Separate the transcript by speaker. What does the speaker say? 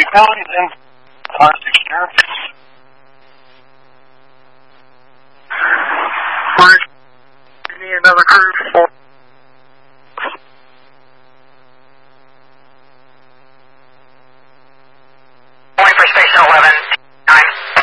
Speaker 1: municipalities in last 6 years. We need another crew.